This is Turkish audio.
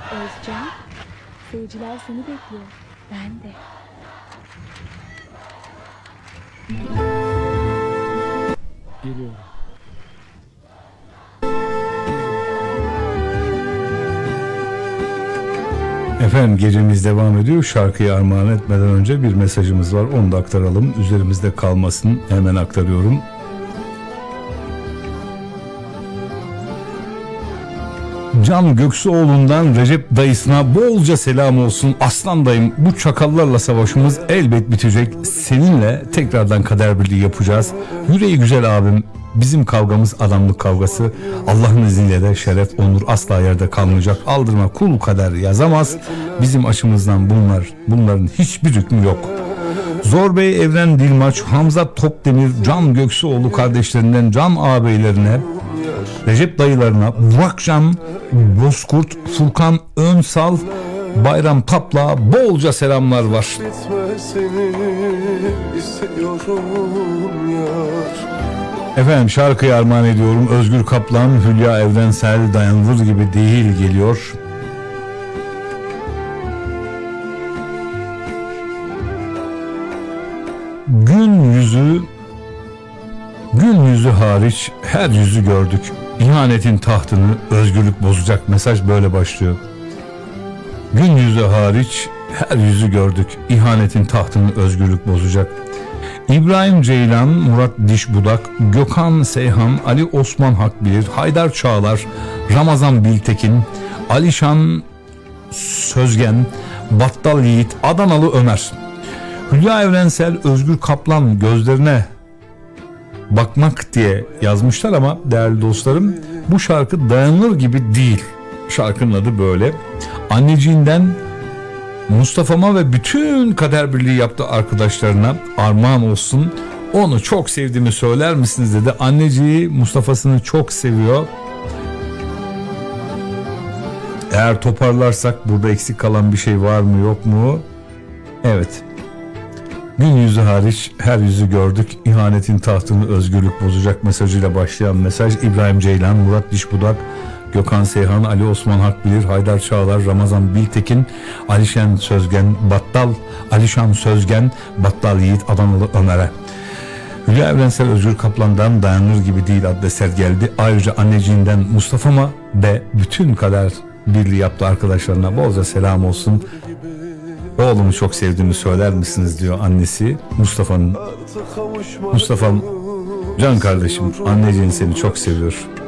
Özcan, seyirciler seni bekliyor. Ben de. Geliyorum. Efendim gecemiz devam ediyor. Şarkıyı armağan etmeden önce bir mesajımız var. Onu da aktaralım. Üzerimizde kalmasın. Hemen aktarıyorum. Can Göksuoğlu'ndan Recep dayısına bolca selam olsun. Aslan dayım, bu çakallarla savaşımız elbet bitecek. Seninle tekrardan kader birliği yapacağız. Yüreği güzel abim. Bizim kavgamız adamlık kavgası. Allah'ın izniyle de şeref, onur asla yerde kalmayacak. Aldırma kul kader yazamaz. Bizim açımızdan bunların hiçbir hükmü yok. Zor Bey, Evren Dilmaç, Hamza Topdemir, Can Göksuoğlu kardeşlerinden Can ağabeylerine, Recep dayılarına, Burakcan, Bozkurt, Furkan Önsal, Bayram Tapla bolca selamlar var. Efendim şarkıyı armağan ediyorum. Özgür Kaplan, Hülya Evrensel, Dayanılır Gibi Değil geliyor. Gün yüzü hariç her yüzü gördük. İhanetin tahtını özgürlük bozacak. Mesaj böyle başlıyor. Gün yüzü hariç her yüzü gördük. İhanetin tahtını özgürlük bozacak. İbrahim Ceylan, Murat Dişbudak, Gökhan Seyhan, Ali Osman Hakbilir, Haydar Çağlar, Ramazan Biltekin, Alişan Sözgen, Battal Yiğit, Adanalı Ömer. Hülya Evrensel, Özgür Kaplan gözlerine bakmak diye yazmışlar ama değerli dostlarım, bu şarkı dayanılır gibi değil. Şarkının adı böyle. Anneciğinden Mustafa'ma ve bütün kader birliği yaptığı arkadaşlarına armağan olsun. Onu çok sevdiğimi söyler misiniz dedi. Anneciği Mustafa'sını çok seviyor. Eğer toparlarsak burada eksik kalan bir şey var mı yok mu? Evet. Gün yüzü hariç her yüzü gördük. İhanetin tahtını özgürlük bozacak mesajıyla başlayan mesaj. İbrahim Ceylan, Murat Dişbudak, Gökhan Seyhan, Ali Osman Hakbilir, Haydar Çağlar, Ramazan Biltekin, Alişan Sözgen, Battal Yiğit, Adanalı Ömer'e. Hülya Evrensel, Özgür Kaplan'dan Dayanılır Gibi Değil adlı eser geldi. Ayrıca anneciğinden Mustafa'ma ve bütün kader birliği yaptığı arkadaşlarına bolca selam olsun. Oğlumu çok sevdiğimi söyler misiniz diyor annesi Mustafa'm, can kardeşim, anneciğin seni çok seviyor.